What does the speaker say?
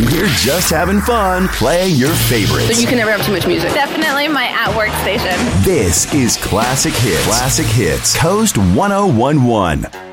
We're just having fun playing your favorites. So you can never have too much music. Definitely my at-work station. This is Classic Hits. Classic Hits. Coast 1011.